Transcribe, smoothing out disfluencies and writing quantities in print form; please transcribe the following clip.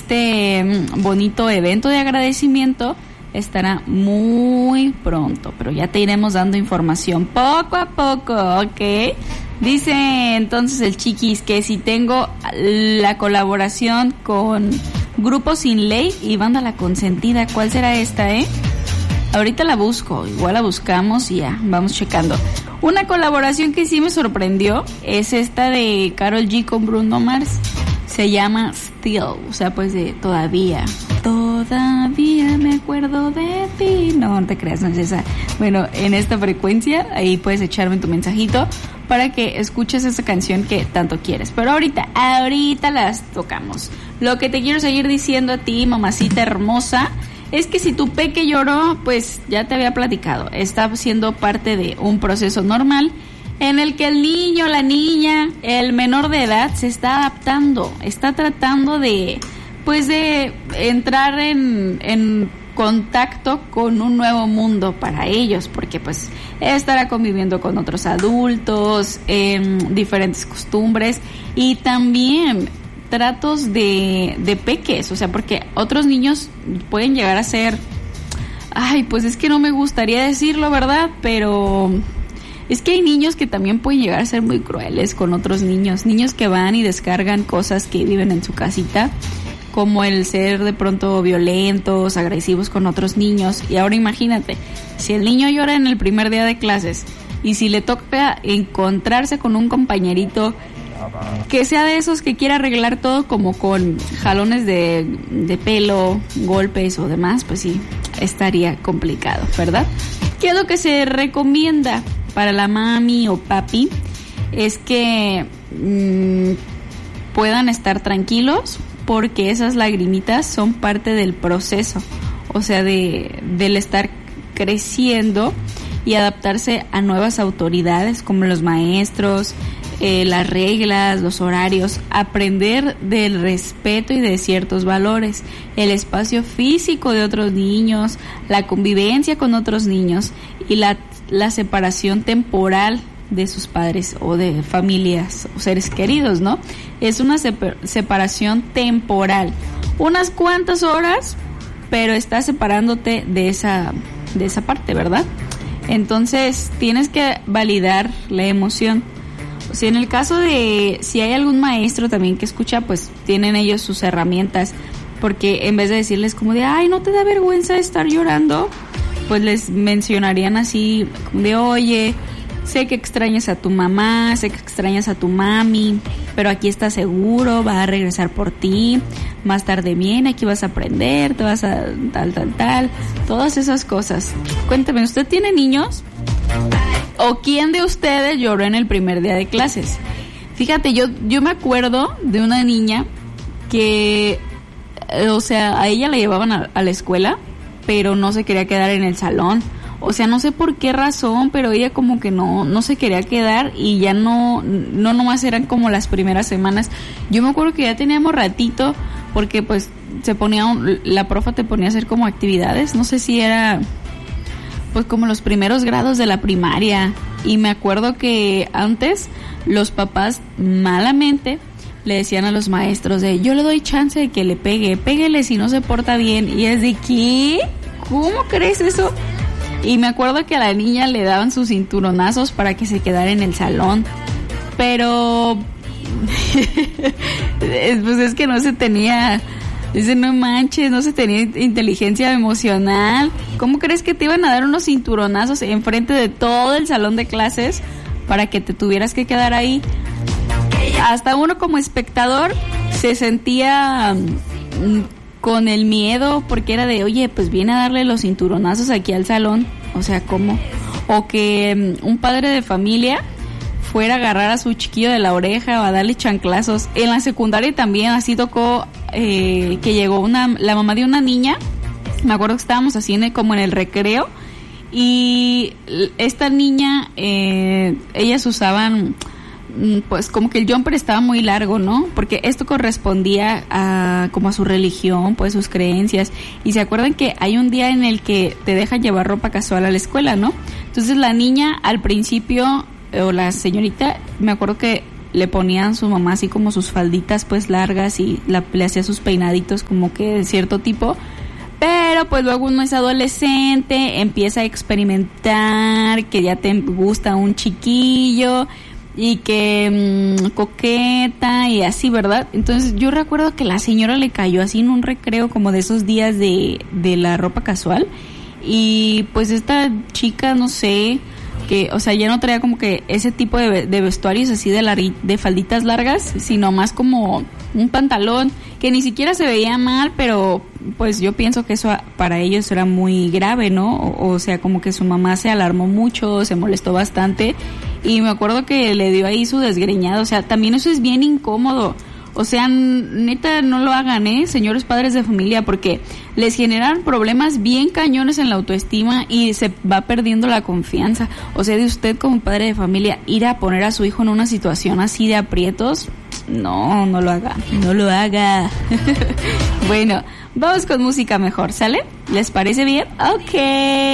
este bonito evento de agradecimiento estará muy pronto, pero ya te iremos dando información poco a poco, ¿ok? Dice entonces el Chiquis que si tengo la colaboración con Grupo Sin Ley y Banda La Consentida, ¿cuál será esta, Ahorita la busco, igual la buscamos y ya, vamos checando. Una colaboración que sí me sorprendió es esta de Karol G con Bruno Mars. Se llama Still, o sea, pues de todavía me acuerdo de ti. No te creas, no es esa. Bueno, en esta frecuencia, ahí puedes echarme tu mensajito para que escuches esa canción que tanto quieres. Pero ahorita las tocamos. Lo que te quiero seguir diciendo a ti, mamacita hermosa, es que si tu peque lloró, pues ya te había platicado, está siendo parte de un proceso normal en el que el niño, la niña, el menor de edad se está adaptando, está tratando de entrar en contacto con un nuevo mundo para ellos, porque pues estará conviviendo con otros adultos, diferentes costumbres y también tratos de peques, o sea, porque otros niños pueden llegar a ser, pues es que no me gustaría decirlo, ¿verdad? Pero es que hay niños que también pueden llegar a ser muy crueles con otros niños que van y descargan cosas que viven en su casita, como el ser de pronto violentos, agresivos con otros niños. Y ahora imagínate, si el niño llora en el primer día de clases y si le toca encontrarse con un compañerito que sea de esos que quiera arreglar todo como con jalones de pelo, golpes o demás, pues sí, estaría complicado, ¿verdad? ¿Qué es lo que se recomienda para la mami o papi? Es que puedan estar tranquilos, porque esas lagrimitas son parte del proceso, o sea, del estar creciendo y adaptarse a nuevas autoridades como los maestros, las reglas, los horarios, aprender del respeto y de ciertos valores, el espacio físico de otros niños, la convivencia con otros niños y la separación temporal de sus padres o de familias o seres queridos, ¿no? Es una separación temporal, unas cuantas horas, pero estás separándote de esa parte, ¿verdad? Entonces tienes que validar la emoción. O sea, en el caso de si hay algún maestro también que escucha, pues tienen ellos sus herramientas, porque en vez de decirles como de, ¿no te da vergüenza estar llorando? Pues les mencionarían así como de, oye, sé que extrañas a tu mamá, sé que extrañas a tu mami, pero aquí estás seguro, va a regresar por ti, más tarde viene, aquí vas a aprender, te vas a tal, todas esas cosas. Cuéntame, ¿usted tiene niños? ¿O quién de ustedes lloró en el primer día de clases? Fíjate, yo me acuerdo de una niña que, o sea, a ella la llevaban a la escuela, pero no se quería quedar en el salón. O sea, no sé por qué razón, pero ella como que no se quería quedar y ya no nomás eran como las primeras semanas. Yo me acuerdo que ya teníamos ratito porque pues la profa te ponía a hacer como actividades, no sé si era pues como los primeros grados de la primaria, y me acuerdo que antes los papás malamente le decían a los maestros de, yo le doy chance de que le péguele si no se porta bien, y es de, ¿qué? ¿Cómo crees eso? Y me acuerdo que a la niña le daban sus cinturonazos para que se quedara en el salón, pero pues es que no se tenía, dice, no manches, no se tenía inteligencia emocional. ¿Cómo crees que te iban a dar unos cinturonazos enfrente de todo el salón de clases para que te tuvieras que quedar ahí? Hasta uno como espectador se sentía con el miedo, porque era de, oye, pues viene a darle los cinturonazos aquí al salón, o sea, ¿cómo? O que un padre de familia fuera a agarrar a su chiquillo de la oreja o a darle chanclazos. En la secundaria también así tocó, que llegó la mamá de una niña, me acuerdo que estábamos así como en el recreo, y esta niña, ellas usaban, pues como que el jumper estaba muy largo, ¿no? Porque esto correspondía como a su religión, pues sus creencias. Y se acuerdan que hay un día en el que te dejan llevar ropa casual a la escuela, ¿no? Entonces la niña al principio, o la señorita, me acuerdo que le ponían su mamá así como sus falditas pues largas y le hacía sus peinaditos como que de cierto tipo. Pero pues luego uno es adolescente, empieza a experimentar que ya te gusta un chiquillo y que coqueta y así, ¿verdad? Entonces yo recuerdo que la señora le cayó así en un recreo como de esos días de la ropa casual, y pues esta chica, no sé, que, o sea, ya no traía como que ese tipo de vestuarios así de falditas largas, sino más como un pantalón que ni siquiera se veía mal, pero pues yo pienso que eso para ellos era muy grave, ¿no? O sea, como que su mamá se alarmó mucho, se molestó bastante, y me acuerdo que le dio ahí su desgreñado. O sea, también eso es bien incómodo. O sea, neta, no lo hagan, señores padres de familia, porque les generan problemas bien cañones en la autoestima y se va perdiendo la confianza. O sea, de usted como padre de familia ir a poner a su hijo en una situación así de aprietos, no lo haga, no lo haga. Bueno, vamos con música mejor, ¿sale? ¿Les parece bien? Ok.